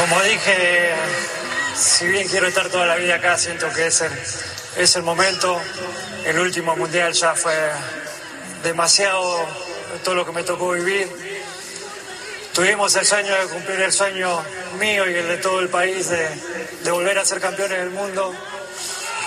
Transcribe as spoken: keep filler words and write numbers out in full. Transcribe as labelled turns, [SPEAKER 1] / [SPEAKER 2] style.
[SPEAKER 1] Como dije, si bien quiero estar toda la vida acá, siento que es el, es el momento. El último mundial ya fue demasiado todo lo que me tocó vivir. Tuvimos el sueño de cumplir el sueño mío y el de todo el país de, de volver a ser campeones del mundo.